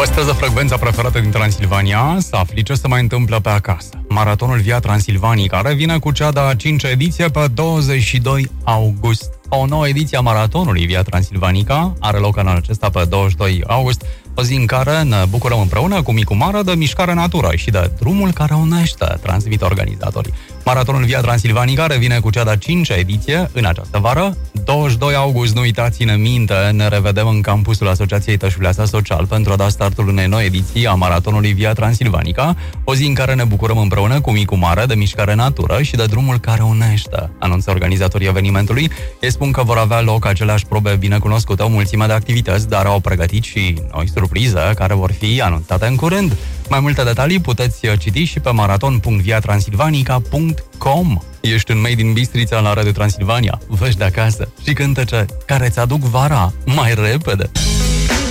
Păstrează frecvența preferată din Transilvania, să afli ce se mai întâmplă pe acasă. Maratonul Via Transilvanica revine cu cea de-a 5-a ediție pe 22 august. O nouă ediție a maratonului Via Transilvanica are loc anul acesta pe 22 august, o zi în care ne bucurăm împreună cu Micu Mare de mișcare natură și de drumul care unește, transmit organizatorii. Maratonul Via Transilvanica revine cu cea de-a 5-a ediție în această vară. 22 august, nu uitați, ține minte, ne revedem în campusul Asociației Tășuleasa Social pentru a da startul unei noi ediții a maratonului Via Transilvanica, o zi în care ne bucurăm împreună cu Micu Mare de mișcare natură și de drumul care unește, anunță organizatorii evenimentului. Ei spun că vor avea loc aceleași probe binecunoscute, o mulțime de activități, dar au pregătit și noi surprize care vor fi anunțate în curând. Mai multe detalii puteți citi și pe maraton.viatransilvanica.com. Ești în Made in Bistrița la Radio Transilvania, vești de acasă și cântece care ți-aduc vara mai repede.